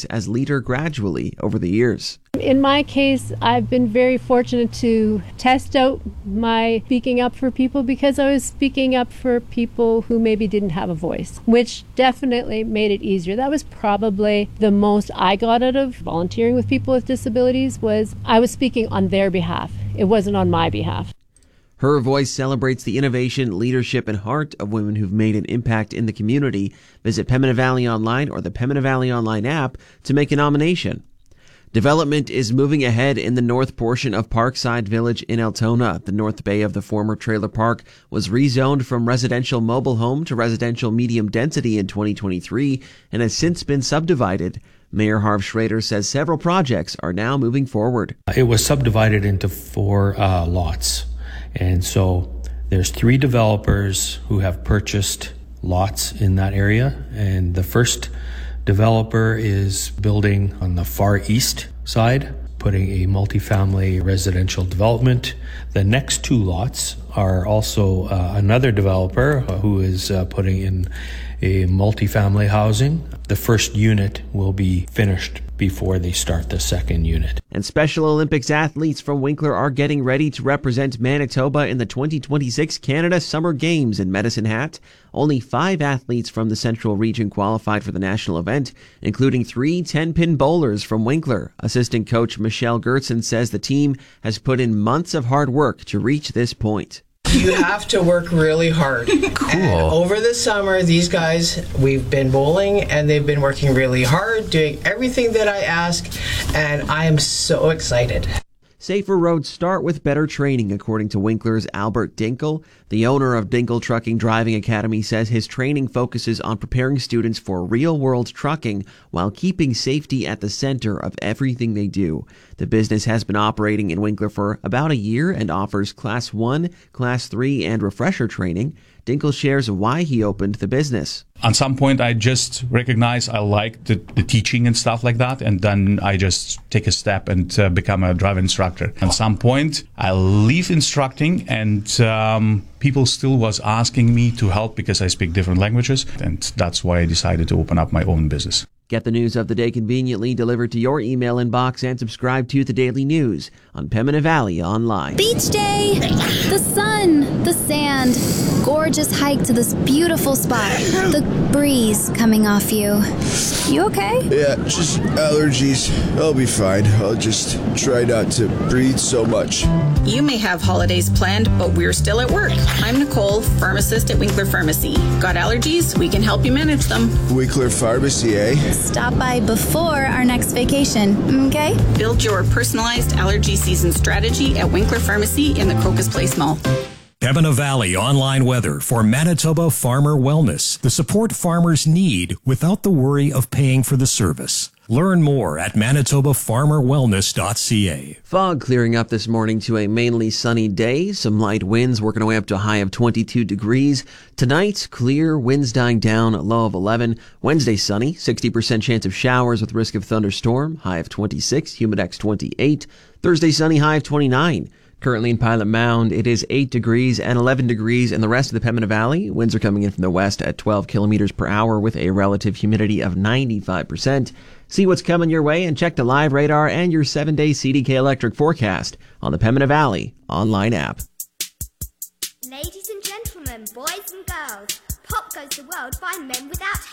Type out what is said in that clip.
voice as leader gradually over the years. In my case, I've been very fortunate to test out my speaking up for people because I was speaking up for people who maybe didn't have a voice, which definitely made it easier. That was probably the most I got out of volunteering with people with disabilities was I was speaking on their behalf. It wasn't on my behalf. Her Voice celebrates the innovation, leadership, and heart of women who've made an impact in the community. Visit Pembina Valley Online or the Pembina Valley Online app to make a nomination. Development is moving ahead in the north portion of Parkside Village in Altona. The north bay of the former trailer park was rezoned from residential mobile home to residential medium density in 2023 and has since been subdivided. Mayor Harv Schrader says several projects are now moving forward. It was subdivided into 4 lots. And so there's 3 developers who have purchased lots in that area. And the first developer is building on the far east side, putting a multifamily residential development. The next 2 lots are also another developer who is putting in a multifamily housing. The first unit will be finished before they start the second unit. And Special Olympics athletes from Winkler are getting ready to represent Manitoba in the 2026 Canada Summer Games in Medicine Hat. Only 5 athletes from the Central Region qualified for the national event, including 3 10-pin bowlers from Winkler. Assistant coach Michelle Gertson says the team has put in months of hard work to reach this point. You have to work really hard. Cool. And over the summer, these guys, we've been bowling and they've been working really hard, doing everything that I ask, and I am so excited. Safer roads start with better training, according to Winkler's Albert Dinkel. The owner of Dinkel Trucking Driving Academy says his training focuses on preparing students for real-world trucking while keeping safety at the center of everything they do. The business has been operating in Winkler for about a year and offers Class 1, Class 3, and refresher training. Dinkel shares why he opened the business. At some point, I just recognized I liked the teaching and stuff like that, and then I just take a step and become a driving instructor. At some point, I leave instructing, and people still was asking me to help because I speak different languages, and that's why I decided to open up my own business. Get the news of the day conveniently delivered to your email inbox and subscribe to The Daily News on Pembina Valley Online. Beach day! The sun, the sand, gorgeous hike to this beautiful spot, the breeze coming off you. You okay? Yeah, just allergies. I'll be fine. I'll just try not to breathe so much. You may have holidays planned, but we're still at work. I'm Nicole, pharmacist at Winkler Pharmacy. Got allergies? We can help you manage them. Winkler Pharmacy, eh? Stop by before our next vacation, okay? Build your personalized allergy season strategy at Winkler Pharmacy in the Crocus Place Mall. Pembina Valley online weather for Manitoba Farmer Wellness. The support farmers need without the worry of paying for the service. Learn more at manitobafarmerwellness.ca. Fog clearing up this morning to a mainly sunny day. Some light winds working our way up to a high of 22 degrees. Tonight, clear, winds dying down, a low of 11. Wednesday, sunny, 60% chance of showers with risk of thunderstorm, high of 26, humidex 28. Thursday, sunny, high of 29. Currently in Pilot Mound, it is 8 degrees and 11 degrees in the rest of the Pembina Valley. Winds are coming in from the west at 12 kilometers per hour with a relative humidity of 95%. See what's coming your way and check the live radar and your 7-day CDK electric forecast on the Pembina Valley online app. Ladies and gentlemen, boys and girls, Pop Goes the World by Men Without